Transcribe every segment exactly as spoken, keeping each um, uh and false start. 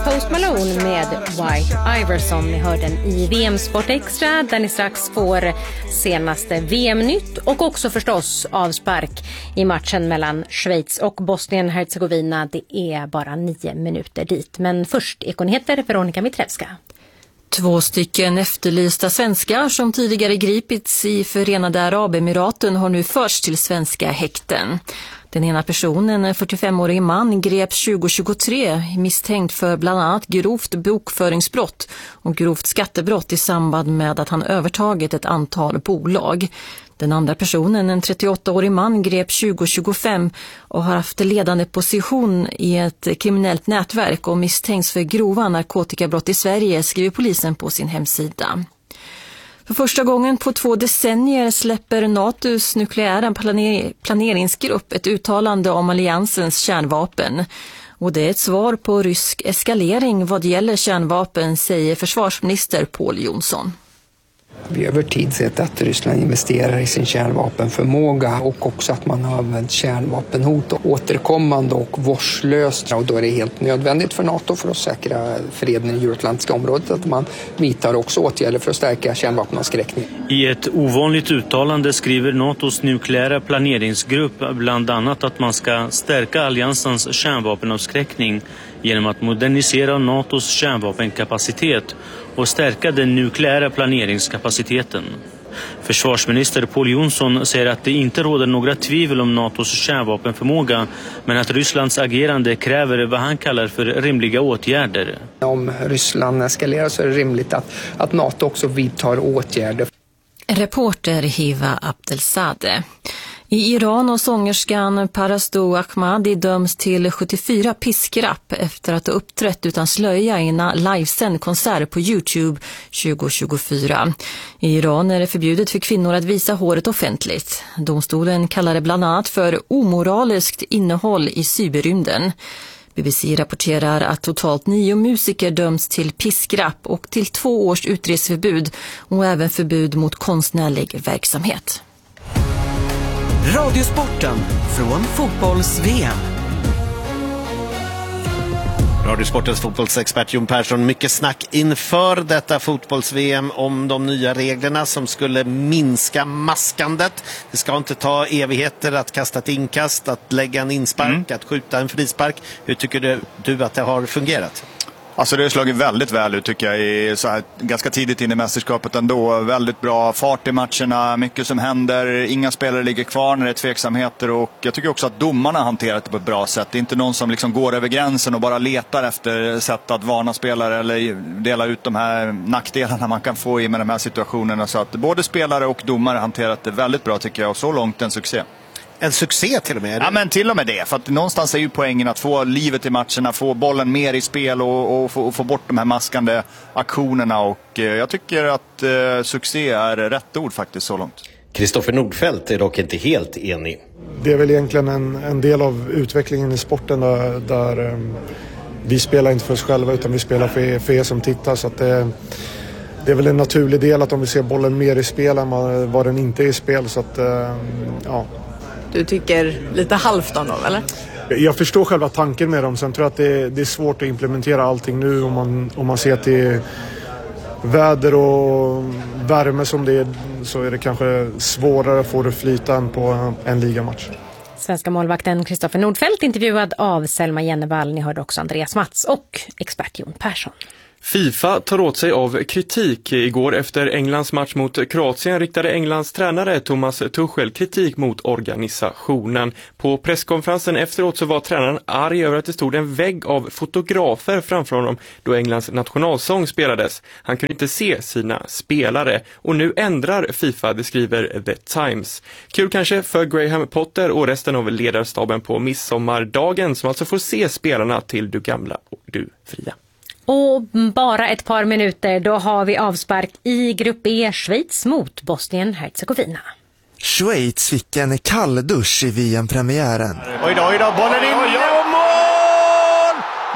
Post Malone med White Iverson. Ni hör den i V M Sport Extra där ni strax får senaste V M-nytt och också förstås avspark i matchen mellan Schweiz och Bosnien-Hercegovina. Det är bara nio minuter dit. Men först Ekonyheter, Veronica Mitrevska. Två stycken efterlysta svenskar som tidigare gripits i Förenade Arabemiraten har nu förts till svenska häkten. Den ena personen, en fyrtiofemårig man, greps tjugo tjugotre misstänkt för bland annat grovt bokföringsbrott och grovt skattebrott i samband med att han övertagit ett antal bolag. Den andra personen, en trettioåttaårig man, greps tjugo tjugofem och har haft ledande position i ett kriminellt nätverk och misstänks för grova narkotikabrott i Sverige, skriver polisen på sin hemsida. För första gången på två decennier släpper NATOs nukleära planer- planeringsgrupp ett uttalande om alliansens kärnvapen. Och det är ett svar på rysk eskalering vad gäller kärnvapen, säger försvarsminister Pål Jonsson. Vi har över tid sett att Ryssland investerar i sin kärnvapenförmåga och också att man har använt kärnvapenhot och återkommande och vårdslöst. Och då är det helt nödvändigt för NATO för att säkra freden i Euroatlantiska området att man vidtar också åtgärder för att stärka kärnvapenavskräckning. I ett ovanligt uttalande skriver NATOs nukleära planeringsgrupp bland annat att man ska stärka alliansens kärnvapenavskräckning genom att modernisera NATOs kärnvapenkapacitet och stärka den nukleära planeringskapaciteten. Försvarsminister Pål Jonsson säger att det inte råder några tvivel om NATOs kärnvapenförmåga, men att Rysslands agerande kräver vad han kallar för rimliga åtgärder. Om Ryssland eskalerar så är det rimligt att, att NATO också vidtar åtgärder. Reporter Hiva Abdelzadeh. I Iran har sångerskan Parasto Ahmadi döms till sjuttiofyra piskrapp efter att ha uppträtt utan slöja i en livesänd konsert på YouTube tjugo tjugofyra. I Iran är det förbjudet för kvinnor att visa håret offentligt. Domstolen kallar det bland annat för omoraliskt innehåll i cyberrymden. B B C rapporterar att totalt nio musiker döms till piskrapp och till två års utreseförbud och även förbud mot konstnärlig verksamhet. Radiosporten från fotbolls-V M. Radiosportens fotbollsexpert Jon Persson, mycket snack inför detta fotbolls-V M om de nya reglerna som skulle minska maskandet. Det ska inte ta evigheter att kasta ett inkast, att lägga en inspark, mm. att skjuta en frispark. Hur tycker du, du att det har fungerat? Alltså det har slagit väldigt väl ut tycker jag i så här, ganska tidigt in i mästerskapet ändå. Väldigt bra fart i matcherna, mycket som händer, inga spelare ligger kvar när det är tveksamheter och jag tycker också att domarna har hanterat det på ett bra sätt. Det är inte någon som liksom går över gränsen och bara letar efter sätt att varna spelare eller dela ut de här nackdelarna man kan få i med de här situationerna. Så att både spelare och domare har hanterat det väldigt bra tycker jag och så långt en succé. En succé till och med? Ja, men till och med det. För att någonstans är ju poängen att få livet i matcherna, få bollen mer i spel och, och, få, och få bort de här maskande aktionerna. Och eh, jag tycker att eh, succé är rätt ord faktiskt så långt. Kristoffer Nordfeldt är dock inte helt enig. Det är väl egentligen en, en del av utvecklingen i sporten där, där eh, vi spelar inte för oss själva utan vi spelar för, för er som tittar. Så att det, det är väl en naturlig del att om vi ser bollen mer i spel än vad den inte är i spel. Så att, eh, ja... Du tycker lite halvt om dem, eller? Jag förstår själva tanken med dem. Sen tror jag att det, det är svårt att implementera allting nu. Om man, om man ser till väder och värme som det är så är det kanske svårare att få det flyta än på en ligamatch. Svenska målvakten Kristoffer Nordfeldt intervjuad av Selma Jennevall. Ni hörde också Andreas Mats och expert Jon Persson. FIFA tar åt sig av kritik. Igår efter Englands match mot Kroatien riktade Englands tränare Thomas Tuchel kritik mot organisationen. På presskonferensen efteråt så var tränaren arg över att det stod en vägg av fotografer framför honom då Englands nationalsång spelades. Han kunde inte se sina spelare och nu ändrar FIFA, det skriver The Times. Kul kanske för Graham Potter och resten av ledarstaben på midsommardagen som alltså får se spelarna till Du gamla och Du fria. Och bara ett par minuter, då har vi avspark i grupp E, Schweiz mot Bosnien-Hercegovina. Schweiz fick en kalldusch i V M-premiären. Oj då, oj då, bollen in och mål!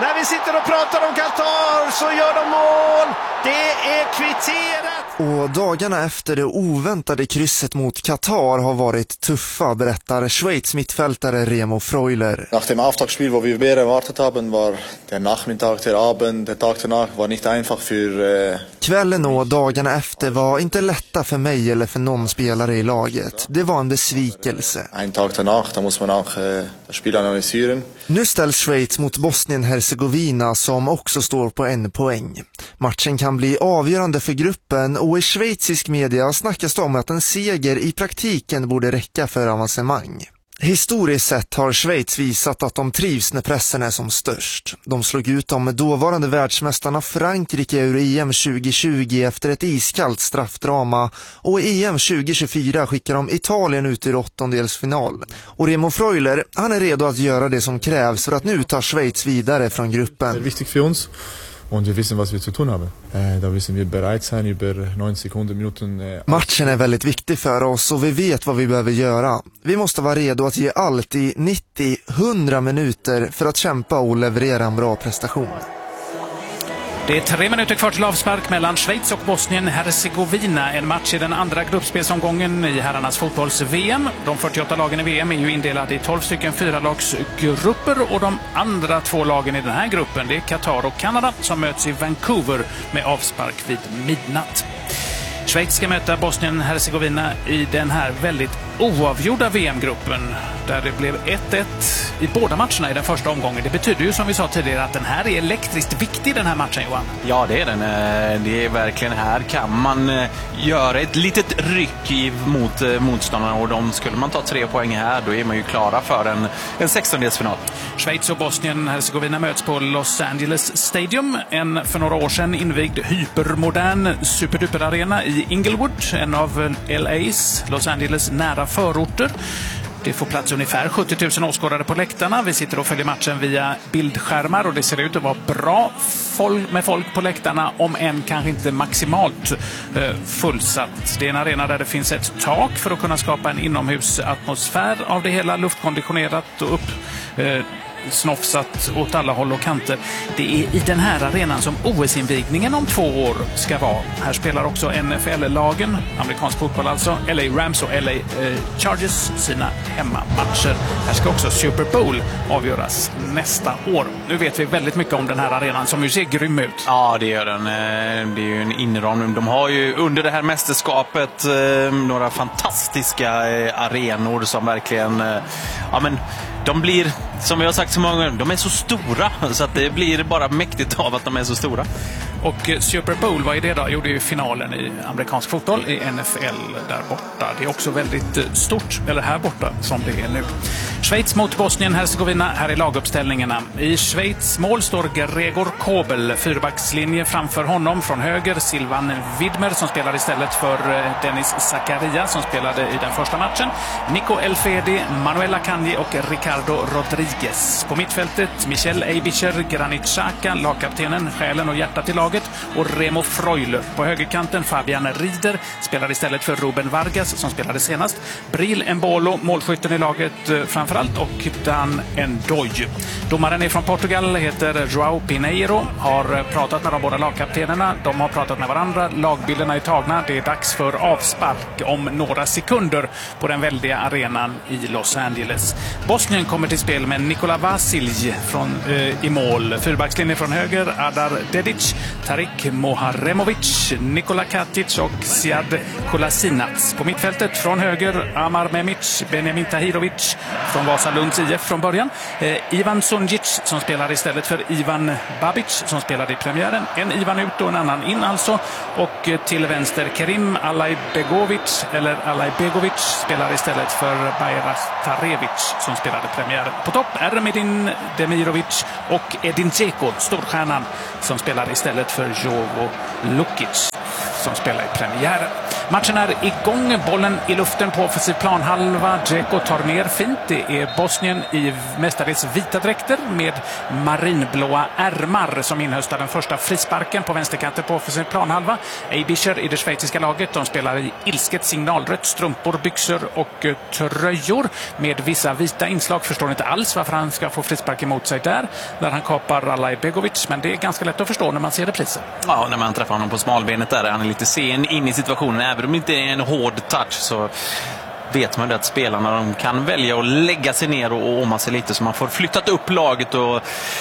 När vi sitter och pratar om Qatar så gör de mål. Det är kvitterat. Och dagarna efter det oväntade krysset mot Qatar har varit tuffa, berättar Schweiz mittfältare Remo Freuler. Nach dem Auftaktspiel, wo wir mehr erwartet haben, war der Nachmittag, der Abend, der Tag danach war nicht einfach für... Eh... Kvällen och dagarna efter var inte lätta för mig eller för någon spelare i laget. Det var en besvikelse. En tag danach, da muss man auch eh, das Spiel analysieren. Nu ställs Schweiz mot Bosnien-Hercegovina som också står på en poäng. Matchen kan bli avgörande för gruppen och i schweizisk media snackas det om att en seger i praktiken borde räcka för avancemang. Historiskt sett har Schweiz visat att de trivs när pressen är som störst. De slog ut de dåvarande världsmästarna Frankrike ur E M tjugo tjugo efter ett iskallt straffdrama och i E M tjugo tjugofyra skickar de Italien ut i åttondelsfinal. Och Remo Freuler, han är redo att göra det som krävs för att nu ta Schweiz vidare från gruppen. Det är viktigt för oss. Und wir wissen, was wir zu tun haben. Eh, da müssen wir bereit sein über neunzig Sekunden, Minuten. Eh, Matchen är väldigt viktig för oss och vi vet vad vi behöver göra. Vi måste vara redo att ge allt i nittio till hundra minuter för att kämpa och leverera en bra prestation. Det är tre minuter kvar till avspark mellan Schweiz och Bosnien-Hercegovina. En match i den andra gruppspelsomgången i herrarnas fotbolls-V M. De fyrtioåtta lagen i V M är ju indelade i tolv stycken fyralagsgrupper och de andra två lagen i den här gruppen, det är Qatar och Kanada som möts i Vancouver med avspark vid midnatt. Schweiz ska möta Bosnien-Hercegovina i den här väldigt oavgjorda V M-gruppen där det blev ett ett i båda matcherna i den första omgången. Det betyder ju som vi sa tidigare att den här är elektriskt viktig, den här matchen, Johan. Ja, det är den. Det är verkligen här kan man göra ett litet ryck mot motståndarna och de skulle man ta tre poäng här, då är man ju klara för en, en sextondelsfinal. Schweiz och Bosnien-Hercegovina möts på Los Angeles Stadium, en för några år sedan invigd hypermodern superduper-arena i Inglewood, en av L A's, Los Angeles nära förorter. Det får plats ungefär sjuttio tusen åskådare på läktarna. Vi sitter och följer matchen via bildskärmar och det ser ut att vara bra folk med folk på läktarna, om än kanske inte maximalt eh, fullsatt. Det är en arena där det finns ett tak för att kunna skapa en inomhusatmosfär av det hela, luftkonditionerat och upp eh, snofsat åt alla håll och kanter. Det är i den här arenan som O S-invigningen om två år ska vara. Här spelar också N F L-lagen, amerikansk fotboll alltså, L A Rams och L A eh, Chargers sina hemmamatcher. Här ska också Super Bowl avgöras nästa år. Nu vet vi väldigt mycket om den här arenan som ju ser grym ut. Ja, det gör den. Det är ju en inramning. De har ju under det här mästerskapet några fantastiska arenor som verkligen, ja men de blir, som vi har sagt så många gånger, de är så stora så att det blir bara mäktigt av att de är så stora. Och Super Bowl, vad är det då? Jo, det är ju finalen i amerikansk fotboll i N F L där borta. Det är också väldigt stort, eller här borta som det är nu. Schweiz mot Bosnien-Hercegovina, här är laguppställningarna. I Schweiz mål står Gregor Kobel, fyrbackslinje framför honom. Från höger Silvan Widmer som spelar istället för Dennis Zakaria som spelade i den första matchen. Nico Elfedi, Manuel Akanji och Ricardo Rodriguez. På mittfältet Michel Eibicher, Granit Xhaka, lagkaptenen, själen och hjärtat i laget, och Remo Freuler. På högerkanten Fabian Rieder spelar istället för Ruben Vargas som spelade senast. Bril Embolo, målskytten i laget framförallt, och Dan Ndoye. Domaren är från Portugal, heter João Pinheiro, har pratat med de båda lagkaptenerna. De har pratat med varandra, lagbilderna är tagna. Det är dags för avspark om några sekunder på den väldiga arenan i Los Angeles. Bosnien kommer till spel med Nikola Vasilj från, eh, i mål. Fyrbackslinjen från höger Adar Dedic, Tarik Moharemovic, Nikola Katic och Siad Kolasinac. På mittfältet från höger Amar Memic, Benjamin Tahirovic från Vasalunds I F från början. Eh, Ivan Sunjic som spelar istället för Ivan Babic som spelade i premiären. En Ivan ut och en annan in alltså. Och eh, till vänster Kerim Alajbegovic, eller Alajbegovic, spelar istället för Bayraktarevic som spelade premiären. På topp är Medin Demirovic och Edin Dzeko, storstjärnan, som spelar istället för Jovo Lukic som spelar i premiären. Matchen är igång, bollen i luften på offensiv planhalva. Dzeko tar ner fint. Det är Bosnien i mestadels vita dräkter med marinblåa ärmar som inhöstar den första frisparken på vänsterkanten på offensiv planhalva. Eibischer i det schweiziska laget. De spelar i ilsket signalrött, strumpor, byxor och tröjor med vissa vita inslag. Förstår inte alls varför han ska få frispark emot sig där. Där han kapar Alaj Begovic, men det är ganska lätt att förstå när man ser reprisen. Ja, när man träffar honom på smalbenet där. Han är lite sen in i situationen. Även om det inte är en hård touch så vet man att spelarna de kan välja att lägga sig ner och åma sig lite så man får flyttat upp laget. Och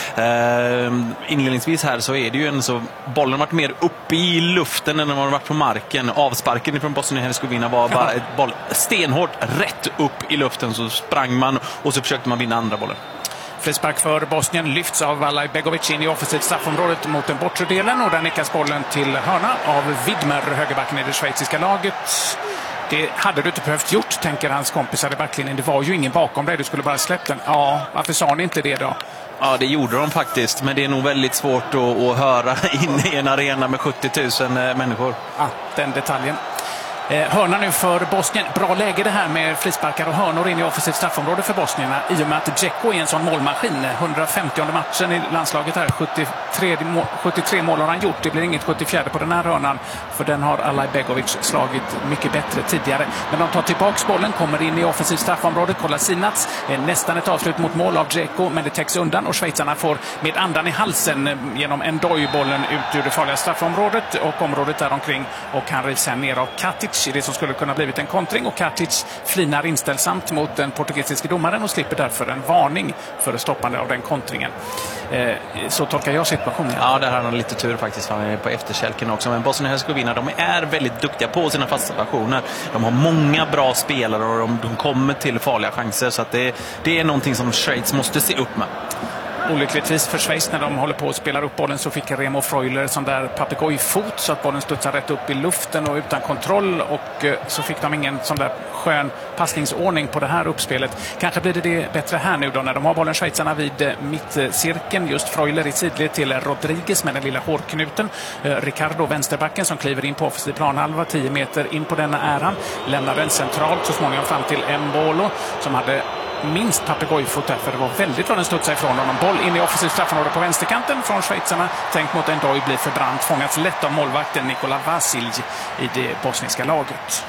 eh, inledningsvis här så är det ju en så bollen varit mer uppe i luften än den har varit på marken. Avsparken från Bosnien-Hercegovina var bara ett boll stenhårt rätt upp i luften, så sprang man och så försökte man vinna andra bollen. Frispark för Bosnien lyfts av Alaj Begovic in i offensivt straffområdet mot den bortre delen, och där nickas bollen till hörna av Widmer, högerbacken i det schweiziska laget. Det hade du inte behövt gjort, tänker hans kompisar i backlinjen. Det var ju ingen bakom dig, du skulle bara släppt den. Ja, varför sa ni inte det då? Ja, det gjorde de faktiskt, men det är nog väldigt svårt att, att höra in i en arena med sjuttio tusen människor. Ja, den detaljen. Eh, hörna nu för Bosnien. Bra läge det här med frisparkar och hörnor in i offensivt straffområde för Bosnierna, i och med att Dzeko är en sån målmaskin. hundrafemtionde matchen i landslaget här. sjuttiotre, sjuttiotre mål har han gjort. Det blir inget sjuttiofjärde på den här hörnan, för den har Alaj Begovic slagit mycket bättre tidigare. Men de tar tillbaks bollen, kommer in i offensivt straffområde. Kolla Sinats. Eh, nästan ett avslut mot mål av Dzeko, men det täcks undan och schweizarna får med andan i halsen genom en doj-bollen ut ur det farliga straffområdet och området där omkring, och han rivs sen ner av Katic i det som skulle kunna blivit en kontring, och Katic flinar inställsamt mot den portugisiska domaren och slipper därför en varning för stoppande av den kontringen. Eh, så tolkar jag situationen. Ja, där har han lite tur faktiskt, han är på efterkälken också. Men Bosnien-Hercegovina, de är väldigt duktiga på sina fasta situationer. De har många bra spelare och de, de kommer till farliga chanser, så att det, det är någonting som Schweiz måste se upp med. Olyckligtvis för Schweiz, när de håller på att spela upp bollen, så fick Remo Freuler sån där papegojfot så att bollen studsar rätt upp i luften och utan kontroll, och så fick de ingen sån där skön passningsordning på det här uppspelet. Kanske blir det, det bättre här nu då när de har bollen, schweizarna, vid mittcirkeln. Just Freuler i sidled till Rodriguez med den lilla hårknuten. Ricardo, vänsterbacken, som kliver in på offensiv planhalva, tio meter in på denna äran, lämnar den centralt så småningom fram till Mbolo som hade minst papegojfot där, för det var väldigt vad den studsade ifrån honom. Boll in i offensiv straffområde på vänsterkanten från schweizarna, tänkt mot en doj, blir förbrant, fångats lätt av målvakten Nikola Vasilj i det bosniska laget.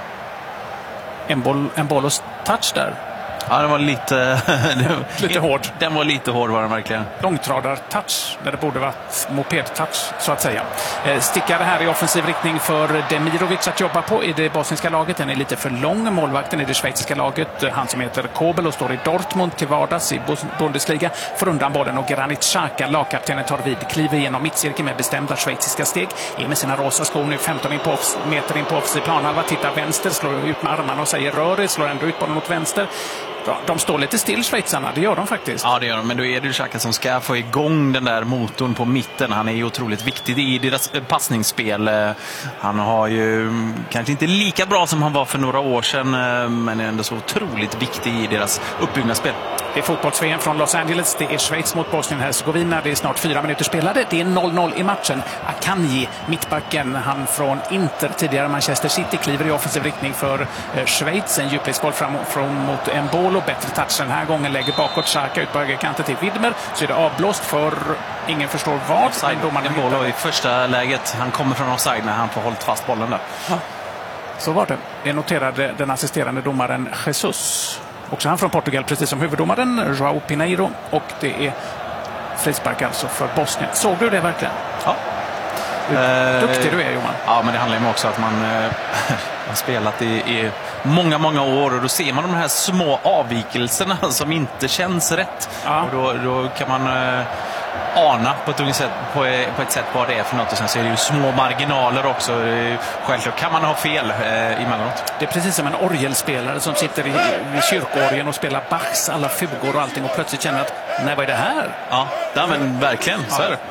En boll, en bollos touch där. Ja, den var lite... lite hård. Den var lite hård, var den verkligen. Långtradar-touch, där det borde varit moped-touch, så att säga. Stickar här i offensiv riktning för Demirovic att jobba på i det bosniska laget. Den är lite för lång, målvakten i det schweiziska laget. Han som heter Kobel och står i Dortmund till vardags i Bundesliga får undan bollen, och Granit Xhaka, lagkaptenen, tar vid. Kliver genom mittcirkeln med bestämda schweiziska steg. Är med sina rosa skor nu femton in på meter in på offensiv planhalva. Tittar vänster, slår ut med armarna och säger rör det, slår ändå ut bollen mot vänster. De står lite still, schweizarna, det gör de faktiskt. Ja, det gör de, men då är det Xhaka som ska få igång den där motorn på mitten. Han är ju otroligt viktig i deras passningsspel. Han har ju kanske inte lika bra som han var för några år sedan, men är ändå så otroligt viktig i deras uppbyggnadsspel. Det är fotbolls-V M från Los Angeles. Det är Schweiz mot Bosnien-Hercegovina. Det är snart fyra minuter spelade. Det är noll noll i matchen. Akanji, mittbacken, han från Inter, tidigare Manchester City, kliver i offensiv riktning för Schweiz. En djupledsboll fram från mot Mbolo. Bättre touch den här gången. Lägger bakåt Xhaka ut på högerkanten till Widmer. Så är det avblåst för ingen förstår vad. Offside. Mbolo i första läget. Han kommer från offside när han får hållit fast bollen där. Ja. Så var det. Det noterade den assisterande domaren Jesus. Också han från Portugal, precis som huvuddomaren João Pineiro, och det är frispark alltså för Bosnien. Såg du det verkligen? Ja. Hur duktig du är, Johan. Ja, men det handlar ju också om att man eh, har spelat i, i många, många år, och då ser man de här små avvikelserna som inte känns rätt. Ja. Och då, då kan man eh, ana på ett, sätt, på, på ett sätt vad det är för något, och sen så är det ju små marginaler också. Självklart kan man ha fel eh, emellanåt. Det är precis som en orgelspelare som sitter i, i kyrkorgeln och spelar Bachs alla fugor och allting, och plötsligt känner att, nej, vad är det här? Ja, ja men verkligen, så är det.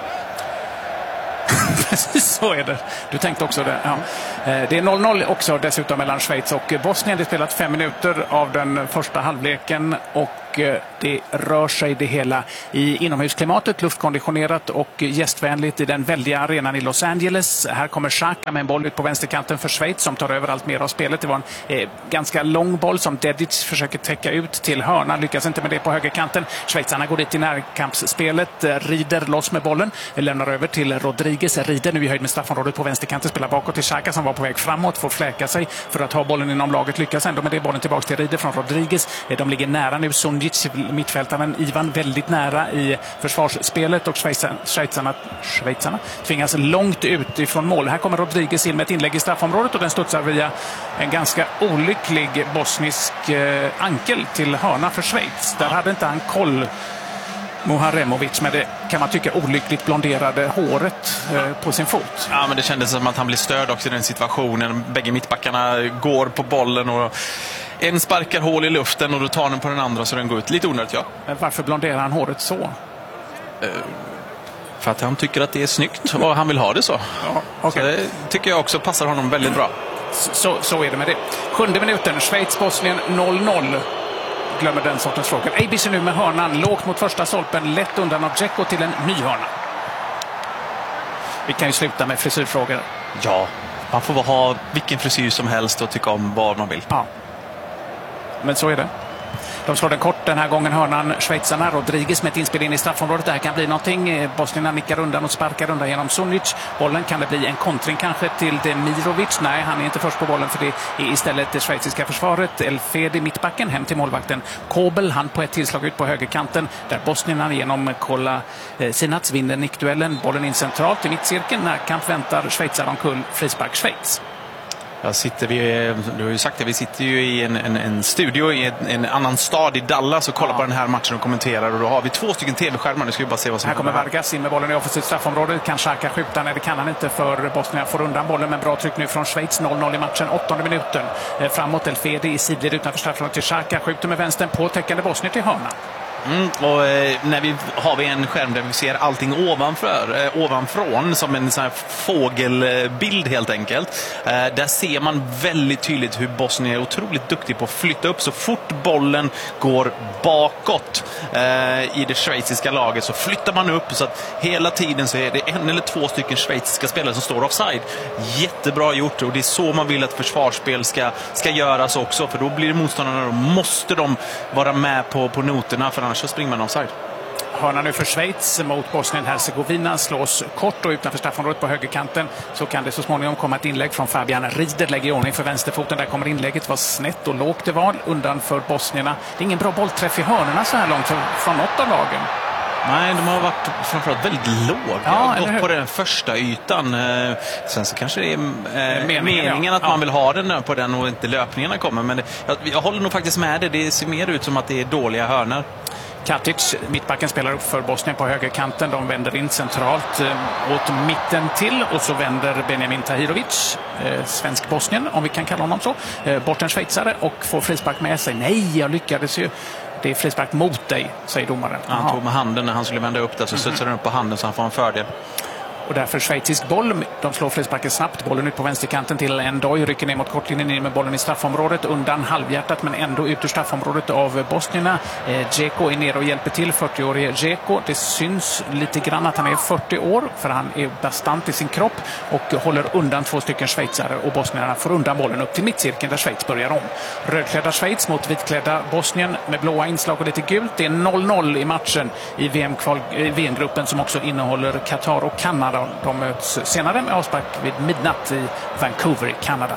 Precis så är det. Du tänkte också det. Ja. Det är noll noll också dessutom mellan Schweiz och Bosnien. Det är spelat fem minuter av den första halvleken, och det rör sig det hela i inomhusklimatet, luftkonditionerat och gästvänligt i den väldiga arenan i Los Angeles. Här kommer Xhaka med en boll ut på vänsterkanten för Schweiz som tar över allt mer av spelet. Det var en eh, ganska lång boll som Dedic försöker täcka ut till hörna. Lyckas inte med det på högerkanten. Schweizarna går dit i närkampsspelet. Rieder loss med bollen. Lämnar över till Rodriguez. Rieder nu i höjd med straffområdet på vänsterkanten. Spelar bakåt till Xhaka som var på väg framåt. Får fläka sig för att ha bollen inom laget. Lyckas ändå med det. Bollen tillbaka till Rieder från Rodriguez. De ligger nära nu. Sunjic, mittfältaren Ivan, väldigt nära i försvarsspelet. Och Schweizarna, Schweizarna tvingas långt ut ifrån mål. Här kommer Rodriguez in med ett inlägg i straffområdet och den studsar via en ganska olycklig bosnisk eh, ankel till hörna för Schweiz. Där hade inte han koll, Muharemovic, med det kan man tycka olyckligt blonderade håret eh, på sin fot. Ja, men det kändes som att han blev störd också i den situationen. Bägge mittbackarna går på bollen och en sparkar hål i luften och då tar den på den andra så den går ut. Lite onödigt, ja. Men varför blonderar han håret så? Uh, för att han tycker att det är snyggt och han vill ha det så. Ja, okay. Så det tycker jag också passar honom väldigt bra. Så, så är det med det. Sjunde minuten, Schweiz-Bosnien noll noll. Glömmer den sortens frågor. Eibisch nu med hörnan, lågt mot första stolpen, lätt undan av Dzeko till en ny hörna. Vi kan ju sluta med frisyrfrågor. Ja, man får ha vilken frisyr som helst och tycka om vad man vill. Ja. Men så är det. De slår den kort den här gången, hörnan, schweizarna. Rodriguez med ett inspel in i straffområdet. Det här kan bli någonting. Bosnierna nickar undan och sparkar undan genom Sunjic. Bollen, kan det bli en kontring kanske till Demirovic? Nej, han är inte först på bollen för det är istället det schweiziska försvaret. Elfedi mittbacken hem till målvakten Kobel. Han på ett tillslag ut på högerkanten där bosnierna genom Kolla eh, Sinats vinner nickduellen. Bollen in centralt i mittcirkeln. Närkamp väntar schweizar omkull. Frispark Schweiz. Jag sitter vi, du har ju sagt det, vi sitter ju i en, en, en studio i en, en annan stad i Dallas och kollar ja. på den här matchen och kommenterar, och då har vi två stycken tv-skärmar. Nu ska vi bara se vad som här kommer. Vargas in med bollen i offensivt straffområde. Kan Xhaka skjuta? Nej, det kan han inte, för Bosnien får undan bollen, men bra tryck nu från Schweiz. noll noll i matchen, åttonde minuten. Framåt Elfedi i sidled utanför straffområdet till Xhaka. Skjuter med vänstern på täckande Bosnien till hörna. Mm, och eh, när vi har vi en skärm där vi ser allting ovanför, eh, ovanfrån som en sån här fågelbild helt enkelt. Eh, där ser man väldigt tydligt hur Bosnien är otroligt duktig på att flytta upp så fort bollen går bakåt eh, i det schweiziska laget, så flyttar man upp så att hela tiden så är det en eller två stycken schweiziska spelare som står offside. Jättebra gjort, och det är så man vill att försvarsspel ska, ska göras också, för då blir det motståndarna, då måste de vara med på, på noterna, för annars så springer man offside. Hörna nu för Schweiz mot Bosnien-Hercegovina, slås kort och utanför straffområdet på högerkanten. Så kan det så småningom komma ett inlägg från Fabian Rieder, lägger i ordning för vänsterfoten. Där kommer inlägget, var snett och lågt det var undan för bosnierna. Det är ingen bra bollträff i hörnorna så här långt från något av lagen. Nej, de har varit framförallt väldigt låga. Ja, gått på den första ytan. Sen så kanske det är eh, meningen, meningen ja. att man vill ha den på den och inte löpningarna kommer. Men det, jag, jag håller nog faktiskt med det. Det ser mer ut som att det är dåliga hörnor. Katic, mittbacken, spelar upp för Bosnien på högerkanten. De vänder in centralt eh, åt mitten till, och så vänder Benjamin Tahirovic, eh, svensk Bosnien om vi kan kalla honom så, eh, bort en schweizare och får frispark med sig. Nej, jag lyckades ju. Det är frispark mot dig, säger domaren. Ja, han tog med handen när han skulle vända upp där, så studsade den upp på handen så han får en fördel. Och därför schweizisk boll. De slår frisparken snabbt. Bollen ut på vänsterkanten till Endoy. Rycker ner mot kortlinjen, in med bollen i straffområdet. Undan halvhjärtat, men ändå ut ur straffområdet av bosnierna. Eh, Dzeko är nere och hjälper till. fyrtioårige Dzeko. Det syns lite grann att han är fyrtio år, för han är bastant i sin kropp och håller undan två stycken schweizare, och bosnierna får undan bollen upp till mittcirkeln där Schweiz börjar om. Rödklädda Schweiz mot vitklädda Bosnien med blåa inslag och lite gult. Det är noll noll i matchen i V M-gruppen som också innehåller Qatar och Kanada. De möts senare med avspark vid midnatt i Vancouver i Kanada.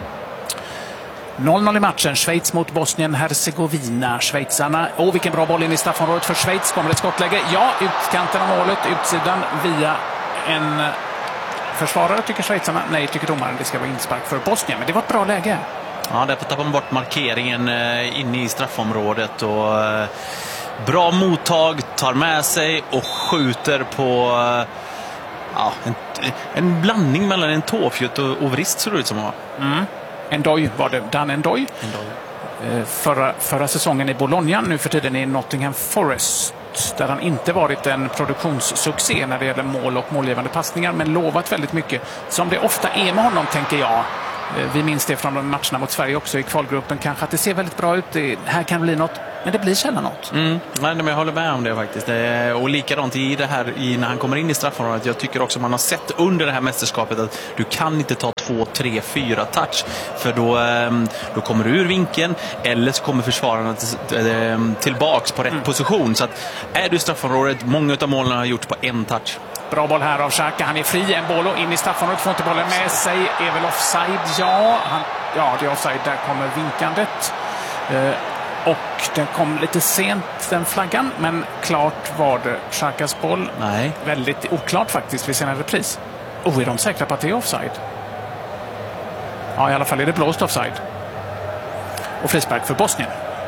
noll noll i matchen. Schweiz mot Bosnien-Hercegovina. Schweizarna, åh oh, vilken bra boll in i straffområdet för Schweiz. Kommer ett skottläge? Ja, utkanten av målet, utsidan via en försvarare, tycker schweizarna. Nej, tycker domaren. Det ska vara inspark för Bosnien, men det var ett bra läge. Ja, därför tappar man bort markeringen eh, inne i straffområdet, och eh, bra mottag, tar med sig och skjuter på eh, ja, en, en blandning mellan en tåfjutt och, och vrist, ser det ut som var. Mm. Endoy var det, Dan Endoy. Endoy. Eh, förra, förra säsongen i Bologna, nu för tiden i Nottingham Forest, där han inte varit en produktionssuccé när det gäller mål och målgivande passningar, men lovat väldigt mycket, som det ofta är med honom, tänker jag. Vi minns det från de matcherna mot Sverige också i kvalgruppen. Kanske att det ser väldigt bra ut. Det, här kan bli något. Men det blir sällan något. Mm. Nej, men jag håller med om det faktiskt. Det, och likadant i det här i, när han kommer in i straffområdet. Jag tycker också man har sett under det här mästerskapet att du kan inte ta två, tre, fyra touch. För då, då kommer du ur vinkeln eller så kommer försvararna tillbaks på rätt mm. position. Så att är du i straffområdet, många av målen har gjort på en touch. Bra boll här av Xhaka. Han är fri, en boll och in i straffområdet. Får inte bollen med sig. Är väl offside? Ja, han, ja det är offside. Där kommer vinkandet. Eh, och den kom lite sent, den flaggan. Men klart var det Xhakas boll. Nej. Väldigt oklart faktiskt vid sina repris. Oh, är de säkra på att det är offside? Ja, i alla fall är det blåst offside. Och frispark för Bosnien.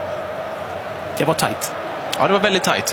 Det var tajt. Ja, det var väldigt tajt.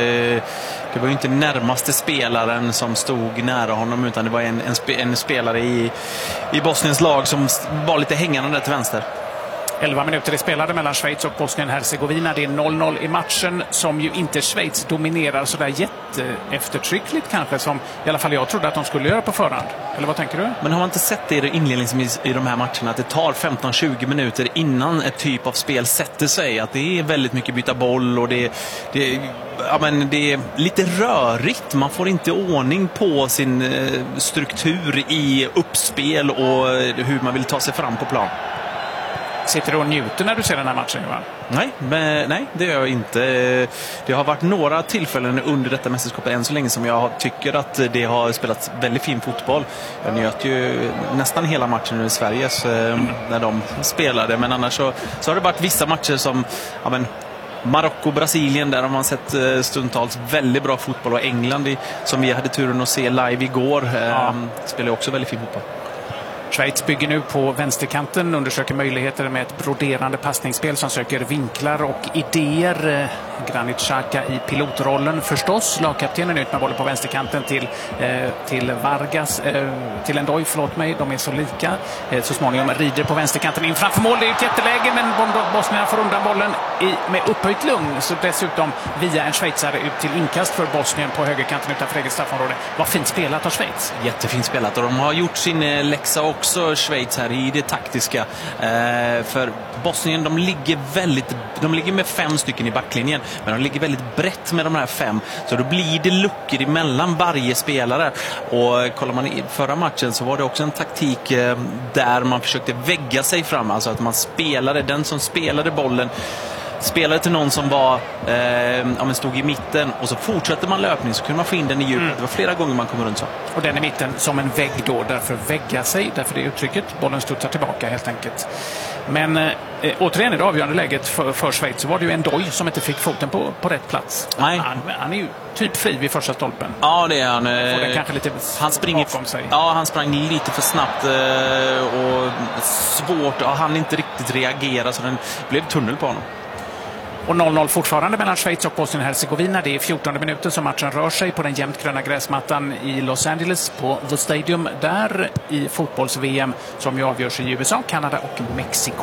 Det var ju inte närmaste spelaren som stod nära honom, utan det var en, en, spe, en spelare i, i Bosniens lag som var lite hängande där till vänster. elva minuter är spelade mellan Schweiz och Bosnien-Hercegovina. Det är noll noll i matchen som ju inte Schweiz dominerar så där jätteeftertryckligt kanske som i alla fall jag trodde att de skulle göra på förhand. Eller vad tänker du? Men har man inte sett det inledningsvis i de här matcherna att det tar femton tjugo minuter innan ett typ av spel sätter sig? Att det är väldigt mycket byta boll och det, det, ja, men det är lite rörigt. Man får inte ordning på sin struktur i uppspel och hur man vill ta sig fram på plan. Sitter du och njuter när du ser den här matchen, Johan? Nej, men, nej, det gör jag inte. Det har varit några tillfällen under detta mästerskap än så länge som jag tycker att det har spelats väldigt fin fotboll. Jag njöt ju nästan hela matchen i Sverige mm. när de spelade, men annars så, så har det varit vissa matcher som ja, men, Marocko, Brasilien, där har man sett stundtals väldigt bra fotboll, och England som vi hade turen att se live igår ja. spelar också väldigt fin fotboll. Schweiz bygger nu på vänsterkanten, undersöker möjligheter med ett broderande passningsspel som söker vinklar och idéer. Granit Xhaka i pilotrollen förstås. Lagkaptenen ut med bollen på vänsterkanten till, eh, till Vargas, eh, till Endoy, förlåt mig, de är så lika. Eh, så småningom rider på vänsterkanten in framför mål. Det är ett jätteläge, men Bosnien får undan bollen i, med upphöjt lugn. Så dessutom via en schweizare ut till inkast för Bosnien på högerkanten utanför eget straffområde. Vad fint spelat av Schweiz. Jättefint spelat, och de har gjort sin läxa också, Schweiz, här i det taktiska. Eh, för Bosnien, de ligger väldigt, de ligger med fem stycken i backlinjen, men de ligger väldigt brett med de här fem, så då blir det luckor emellan varje spelare. Och kollar man i förra matchen så var det också en taktik eh, där man försökte vägga sig fram, alltså att man spelade, den som spelade bollen spelade till någon som var eh, ja, men stod i mitten, och så fortsätter man löpning så kunde man få in den i djupet. Mm. Det var flera gånger man kom runt så. Och den i mitten som en vägg då, därför vägga sig, därför det är uttrycket. Bollen studsar tillbaka helt enkelt. Men eh, återigen i det avgörande läget för, för Schweiz så var det ju Endoy som inte fick foten på, på rätt plats. Nej. Han, han är ju typ fri vid första stolpen. Ja, det är han. Och kanske lite han springer bakom sig. Ja, han sprang lite för snabbt eh, och svårt, och han inte riktigt reagera, så den blev tunnel på honom. Och noll noll fortfarande mellan Schweiz och Bosnien-Hercegovina. Det är fjortonde minuten som matchen rör sig på den jämnt gröna gräsmattan i Los Angeles på The Stadium, där i fotbolls-V M som ju avgörs i U S A, Kanada och Mexiko.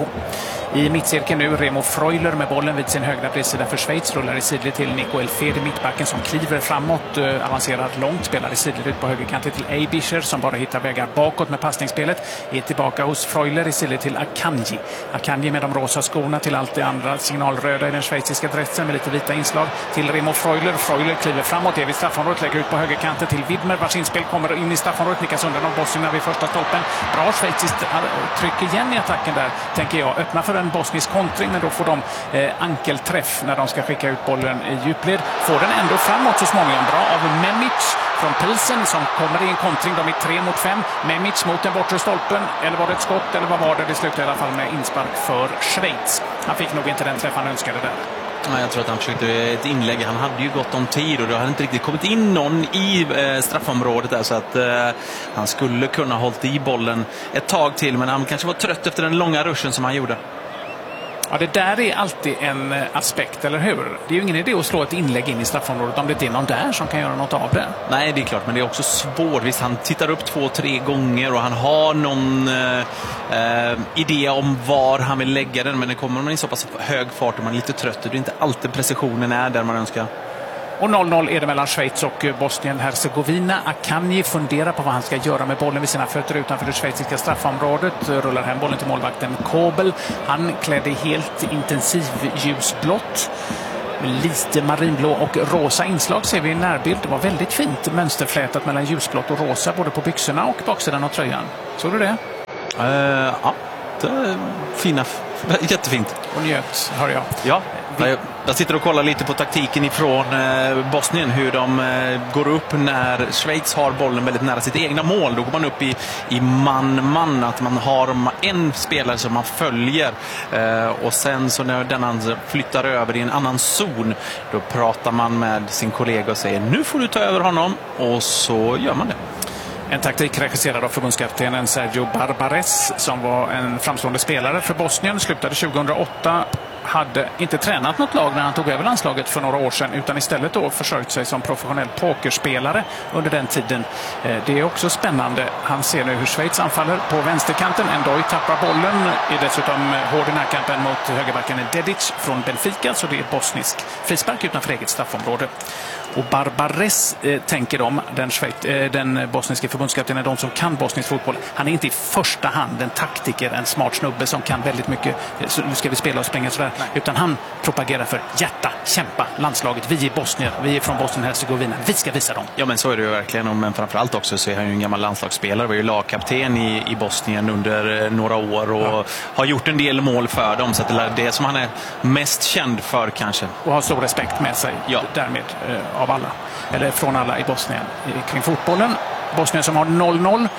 I mittcirkeln nu Remo Freuler med bollen vid sin högra bredsida för Schweiz, rullar i sidled till Nico Elfedi, mittbacken som kliver framåt, eh, avancerar långt, spelar i sidled ut på högerkanten till Eibischer som bara hittar vägar bakåt med passningsspelet. Är tillbaka hos Freuler i sidled till Akanji. Akanji med de rosa skorna till allt det andra signalröda i den schweiziska dressen med lite vita inslag till Remo Freuler. Freuler kliver framåt, är vid straffområdet, lägger ut på högerkanten till Widmer, vars inspel kommer in i straffområdet, nickas undan av Bosnien vid första stolpen. Bra schweiziskt tryck igen i attacken där, tänker jag. Öppna för en bosnisk kontring, men då får de eh, ankelträff när de ska skicka ut bollen i djupled. Får den ändå framåt så småningom. Bra av Memic från Pilsen som kommer i en kontring. De är tre mot fem. Memic mot den bortre stolpen. Eller var det ett skott, eller vad var det? Det slutar i alla fall med inspark för Schweiz. Han fick nog inte den träff han önskade där. Ja, jag tror att han försökte ett inlägg. Han hade ju gått om tid och det hade inte riktigt kommit in någon i eh, straffområdet där, så att eh, han skulle kunna hållit i bollen ett tag till, men han kanske var trött efter den långa ruschen som han gjorde. Ja, det där är alltid en aspekt, eller hur? Det är ju ingen idé att slå ett inlägg in i straffområdet om det inte är någon där som kan göra något av det. Nej, det är klart, men det är också svårt. Visst, han tittar upp två, tre gånger och han har någon eh, idé om var han vill lägga den, men det kommer man i så pass hög fart och man är lite trött. Det är inte alltid precisionen är där man önskar. Och noll noll är det mellan Schweiz och Bosnien-Hercegovina. Akanji funderar på vad han ska göra med bollen vid sina fötter utanför det schweiziska straffområdet. Rullar hem bollen till målvakten Kobel. Han klädde helt intensiv ljusblått. Lite marinblå och rosa inslag ser vi i närbild. Det var väldigt fint mönsterflätat mellan ljusblått och rosa både på byxorna och baksidan av tröjan. Såg du det? Uh, ja, det är fina. Jättefint. Och njöt, hör jag. Ja, jag, jag sitter och kollar lite på taktiken ifrån eh, Bosnien. Hur de eh, går upp när Schweiz har bollen väldigt nära sitt egna mål. Då går man upp i, i man-man. Att man har en spelare som man följer. Eh, och sen så när den andra flyttar över i en annan zon. Då pratar man med sin kollega och säger nu får du ta över honom. Och så gör man det. En taktik regisserad av förbundskaptenen Sergio Barbares som var en framstående spelare för Bosnien. Slutade tjugohundraåtta. Hade inte tränat något lag när han tog över landslaget för några år sedan utan istället då försörjt sig som professionell pokerspelare under den tiden. Det är också spännande. Han ser nu hur Schweiz anfaller på vänsterkanten. Endoi tappar bollen. Är dessutom hård i närkampen mot högerbacken Dedic från Benfica, så det är bosnisk frispark utanför eget straffområde. Och Barbares eh, tänker de, den, Schweiz, eh, den bosniska förbundskaptenen, de som kan bosnisk fotboll. Han är inte i första hand en taktiker, en smart snubbe som kan väldigt mycket. Så nu ska vi spela och springa sådär. Nej. Utan han propagerar för hjärta, kämpa, landslaget. Vi är bosnier, vi är från Bosnien-Hercegovina. Vi ska visa dem. Ja, men så är det ju verkligen. Men framförallt också så är han ju en gammal landslagsspelare. Var ju lagkapten i, i Bosnien under några år och ja. har gjort en del mål för dem. Så det är det som han är mest känd för kanske. Och har stor respekt med sig ja. därmed eh, av alla. Eller från alla i Bosnien kring fotbollen. Bosnien som har noll noll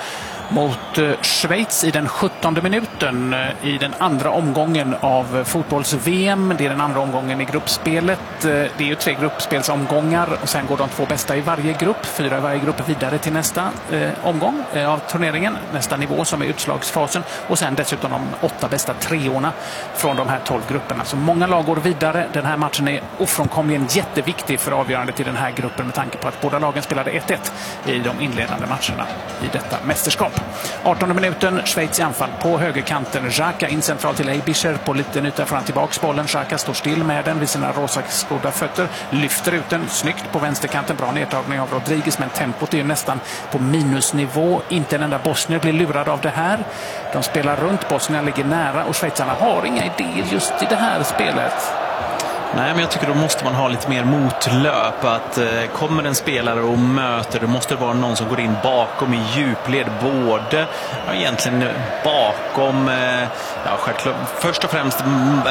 mot Schweiz i den sjuttonde minuten i den andra omgången av fotbolls-V M. Det är den andra omgången i gruppspelet. Det är ju tre gruppspelsomgångar och sen går de två bästa i varje grupp. Fyra i varje grupp vidare till nästa eh, omgång eh, av turneringen. Nästa nivå som är utslagsfasen. Och sen dessutom de åtta bästa treorna från de här tolv grupperna. Så många lag går vidare. Den här matchen är ofrånkomligen jätteviktig för avgörandet i den här gruppen med tanke på att båda lagen spelade ett ett i de inledande matcherna i detta mästerskap. artonde minuten, Schweiz i anfall på högerkanten. Xhaka in central till Eibischer på liten yta för han tillbaks bollen. Xhaka står still med den vid sina rosa skodda fötter. Lyfter ut den snyggt på vänsterkanten. Bra nedtagning av Rodriguez, men tempot är ju nästan på minusnivå. Inte en enda bosnier blir lurad av det här. De spelar runt, Bosnien ligger nära och schweizarna har inga idéer just i det här spelet. Nej, men jag tycker då måste man ha lite mer motlöp. Att eh, kommer en spelare och möter, då måste det vara någon som går in bakom i djupled. Både ja, egentligen bakom eh, ja, självklart, först och främst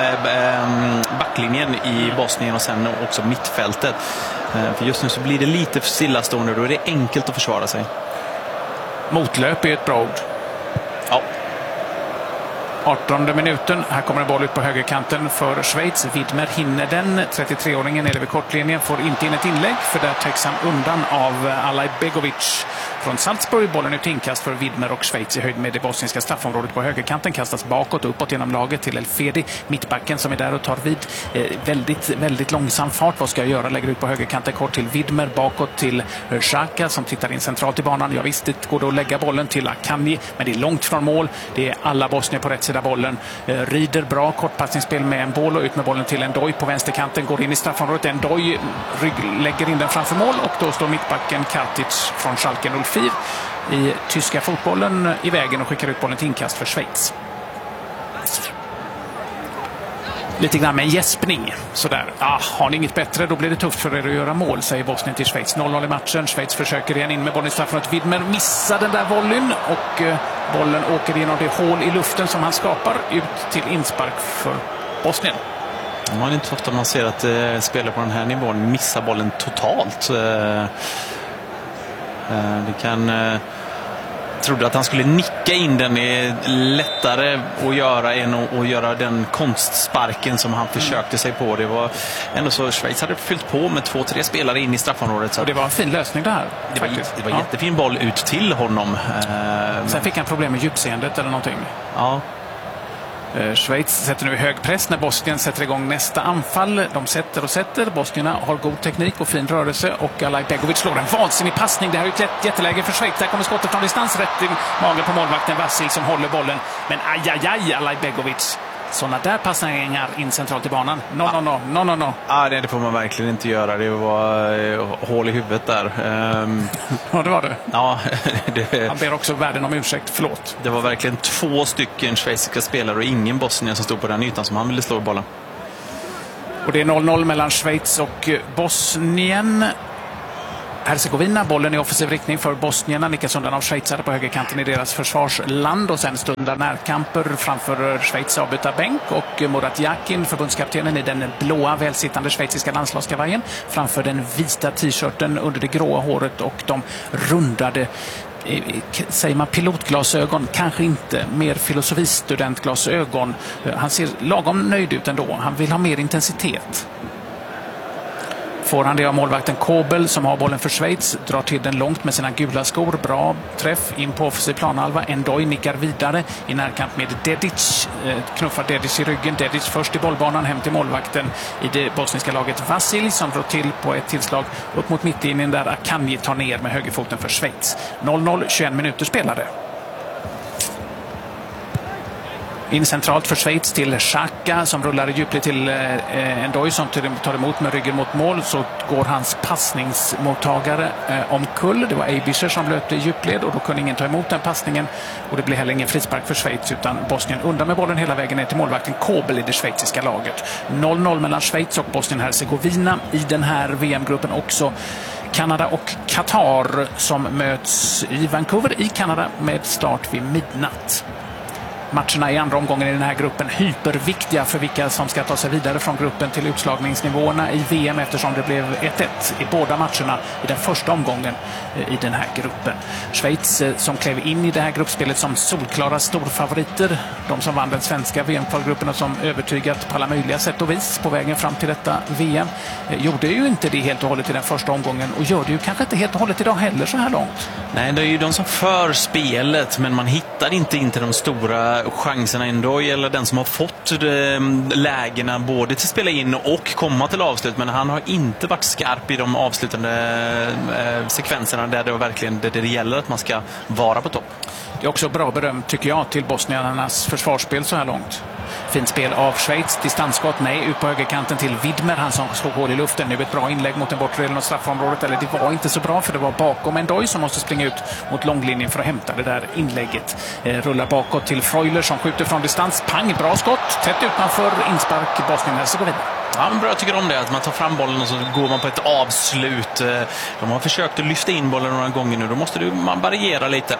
äh, äh, backlinjen i Bosnien och sen också mittfältet. Eh, för just nu så blir det lite för stillastående, då är det enkelt att försvara sig. Motlöp är ett bra ord. Ja. artonde minuten. Här kommer en boll ut på högerkanten för Schweiz. Widmer hinner den. trettiotre-åringen nere vid kortlinjen får inte in ett inlägg för där täcks han undan av Alaj Begovic från Salzburg. Bollen ut inkast för Widmer och Schweiz i höjd med det bosniska straffområdet på högerkanten. Kastas bakåt och uppåt genom laget till El Fedi. Mittbacken som är där och tar vid. Eh, väldigt, väldigt långsam fart. Vad ska jag göra? Lägger ut på högerkanten kort till Widmer. Bakåt till Xhaka som tittar in centralt i banan. Ja visst, det går då att lägga bollen till Akanji. Men det är långt från mål. Det är alla bosnier på rätt sida bollen. Eh, rider bra kortpassningsspel med en boll och ut med bollen till Endoi på vänsterkanten. Går in i straffområdet. Endoi lägger in den framför mål och då står mittbacken Katic från Schalke noll fyra i tyska fotbollen i vägen och skickar ut bollen till inkast för Schweiz. Lite grann med en gäspning. Sådär. Ah, har ni inget bättre, då blir det tufft för er att göra mål, säger Bosnien till Schweiz. noll noll i matchen. Schweiz försöker igen in med bollen i straffområdet. Widmer missar den där volleyn och eh, bollen åker genom det hål i luften som han skapar ut till inspark för Bosnien. Man är inte ofta man ser att eh, spelare på den här nivån missar bollen totalt. Eh, eh, det kan... Eh, trodde att han skulle nicka in den är lättare att göra än att, att göra den konstsparken som han mm. försökte sig på. Det var ändå så Schweiz hade fyllt på med två, tre spelare in i straffområdet. Så och det var en fin lösning där. Det var, det var ja. jättefin boll ut till honom. Sen fick han problem med djupseendet eller någonting. Ja. Schweiz sätter nu hög press när Bosnien sätter igång nästa anfall. De sätter och sätter. Bosnierna har god teknik och fin rörelse och Alaj Begovic slår en vansinnig passning. Det här är ett jätteläge för Schweiz. Där kommer skottet från distans rätt i magen på målvakten Vasil som håller bollen. Men aj, aj, aj, Alaj Begovic Sådana där passningar in centralt i banan. No, no, no, no, no, no. Ja, det får man verkligen inte göra. Det var uh, hål i huvudet där. Um, ja, det var det. Ja, det. Han ber också världen om ursäkt. Förlåt. Det var verkligen två stycken schweiziska spelare och ingen bosnier som stod på den ytan som han ville slå i bollen. Och det är noll noll mellan Schweiz och Bosnien. Herzegovina, bollen i offensiv riktning för bosnierna. Nickas undan av schweizare på högerkanten i deras försvarsland. Och sen stundar närkamper framför Schweiz avbytarbänk. Och Murat Yakin, förbundskaptenen i den blåa välsittande schweiziska landslagskavajen, framför den vita t-shirten under det gråa håret och de rundade, säger man pilotglasögon, kanske inte, mer filosofistudentglasögon. Han ser lagom nöjd ut ändå. Han vill ha mer intensitet. Får han det av målvakten Kobel som har bollen för Schweiz, drar till den långt med sina gula skor. Bra träff in på offensiv planhalva. Endoy nickar vidare i närkamp med Dedic. Knuffar Dedic i ryggen. Dedic först i bollbanan hem till målvakten i det bosniska laget Vasil som drar till på ett tillslag upp mot mittlinjen där Akanji tar ner med högerfoten för Schweiz. noll noll, tjugoett minuter spelade. In centralt för Schweiz till Xhaka som rullar i djupled till eh, Endoy som tar emot med ryggen mot mål. Så går hans passningsmottagare eh, omkull. Det var Eibischer som löpte i djupled och då kunde ingen ta emot den passningen. Och det blir heller ingen frispark för Schweiz utan Bosnien undan med bollen hela vägen ner till målvakten Kobel i det schweiziska laget. noll noll mellan Schweiz och Bosnien-Herzegovina i den här V M-gruppen också. Kanada och Qatar som möts i Vancouver i Kanada med start vid midnatt. Matcherna i andra omgången i den här gruppen hyperviktiga för vilka som ska ta sig vidare från gruppen till utslagningsnivåerna i V M eftersom det blev ett ett i båda matcherna i den första omgången i den här gruppen. Schweiz som klev in i det här gruppspelet som solklara storfavoriter. De som vann den svenska V M-kvalgruppen och som övertygat på alla möjliga sätt och vis på vägen fram till detta V M. Gjorde ju inte det helt och hållet i den första omgången och gör det ju kanske inte helt och hållet idag heller så här långt. Nej, det är ju de som för spelet men man hittar inte in till de stora chanserna ändå, eller den som har fått äh, lägena både till spela in och komma till avslut, men han har inte varit skarp i de avslutande äh, sekvenserna där det verkligen det, det gäller att man ska vara på topp. Det är också bra beröm tycker jag till bosniernas försvarsspel så här långt. Fint spel av Schweiz, distansskott, nej, ut på högerkanten till Widmer, han som slog hål i luften. Nu ett bra inlägg mot den bortre delen av straffområdet, eller det var inte så bra för det var bakom Endoy som måste springa ut mot långlinjen för att hämta det där inlägget. Eh, rullar bakåt till Freuler som skjuter från distans, pang, bra skott, tätt utanför inspark Bosnien-Herzegovina. Ja, men bra, jag tycker om det, att man tar fram bollen och så går man på ett avslut. De har försökt att lyfta in bollen några gånger nu, då måste man variera lite.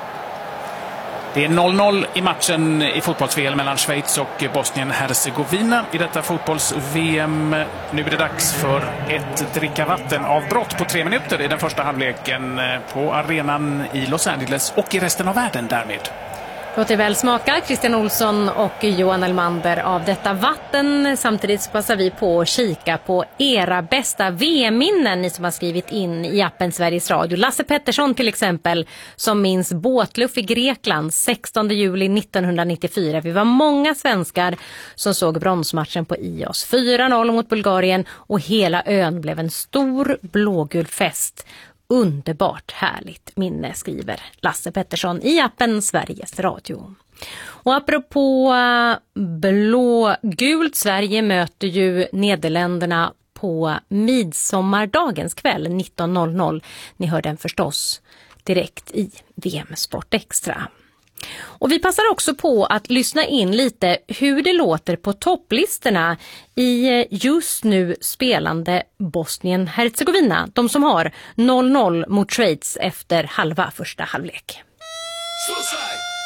Det är noll noll i matchen i fotbolls-V M mellan Schweiz och Bosnien-Herzegovina i detta fotbolls-V M. Nu är det dags för ett dricka vatten-avbrott på tre minuter i den första halvleken på arenan i Los Angeles och i resten av världen därmed. Låter väl smaka, Christian Olsson och Johan Elmander av detta vatten. Samtidigt passar vi på att kika på era bästa V M-minnen, ni som har skrivit in i appen Sveriges Radio. Lasse Pettersson till exempel, som minns båtluff i Grekland sextonde juli nittonhundranittiofyra. Vi var många svenskar som såg bronsmatchen på I O S. fyra noll mot Bulgarien och hela ön blev en stor blågul fest. Underbart härligt minne, skriver Lasse Pettersson i appen Sveriges Radio. Och apropå blågult, Sverige möter ju Nederländerna på midsommardagens kväll nitton noll noll. Ni hör den förstås direkt i V M Sport Extra. Och vi passar också på att lyssna in lite hur det låter på topplistorna i just nu spelande Bosnien-Herzegovina. De som har noll noll mot Schweiz efter halva första halvlek. Slušaj,